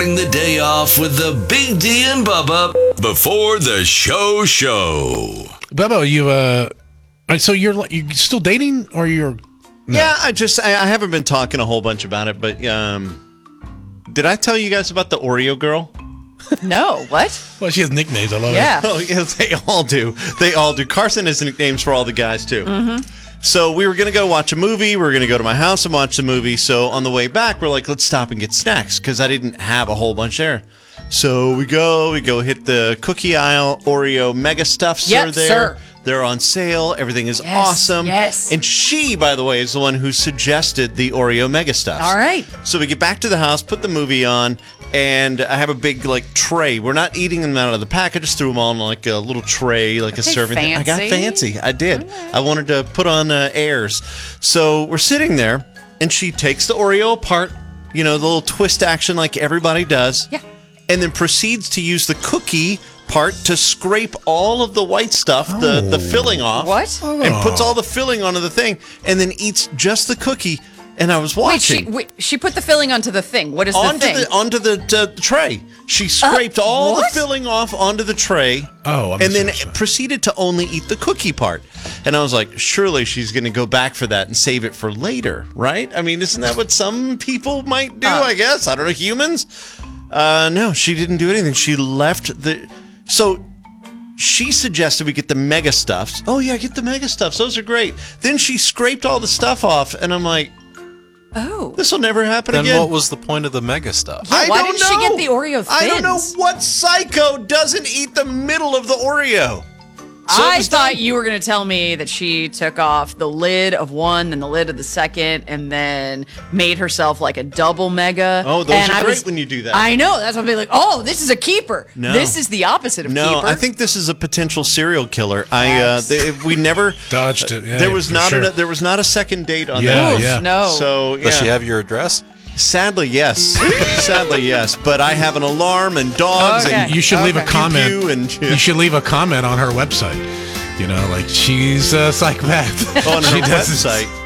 starting the day off with the Big D and Bubba before the show. Bubba, so you're still dating, or you're? No. Yeah, I haven't been talking a whole bunch about it, but did I tell you guys about the Oreo girl? No, what? Well, she has nicknames. I love Yeah. it. Oh, yes, they all do. They all do. Carson has nicknames for all the guys, too. Mm-hmm. So we were going to go watch a movie. We were going to go to my house and watch the movie. So on the way back, we're like, let's stop and get snacks, because I didn't have a whole bunch there. So we go hit the cookie aisle. Oreo Mega Stuffs Yep, are there. sir. They're on sale. Everything is awesome. Yes. And she, by the way, is the one who suggested the Oreo Mega Stuffs. All right. So we get back to the house, put the movie on, and I have a big tray. We're not eating them out of the pack. I just threw them all in a little tray, a serving thing. I got fancy. I did. I wanted to put on airs. So we're sitting there, and she takes the Oreo apart, the little twist action like everybody does. Yeah. And then proceeds to use the cookie part to scrape all of the white stuff, the filling off. What? And puts all the filling onto the thing, and then eats just the cookie. And I was watching. She put the filling onto the thing. What is the thing? Onto the tray. She scraped all the filling off onto the tray. Oh, and then proceeded to only eat the cookie part. And I was like, surely she's going to go back for that and save it for later, right? I mean, isn't that what some people might do? I guess I don't know. Humans. No, she didn't do anything. She left So she suggested we get the Mega Stuffs. Oh, yeah, get the Mega Stuffs. Those are great. Then she scraped all the stuff off, and I'm like, this will never happen again. Then what was the point of the Mega Stuff? Yeah, why did she get the Oreo Thins? I don't know what psycho doesn't eat the middle of the Oreo. So I thought you were going to tell me that she took off the lid of one and the lid of the second and then made herself like a double mega. Oh, those are great when you do that. I know. That's what I'd be like, oh, this is a keeper. No. This is the opposite of keeper. No, I think this is a potential serial killer. We never dodged it. Yeah, there was not a second date on that. Yeah. No. So Does she have your address? Sadly, yes. Sadly, yes. But I have an alarm and dogs. Okay. And You should leave a comment. You should leave a comment on her website. She's a psychopath. On her She doesn't- website.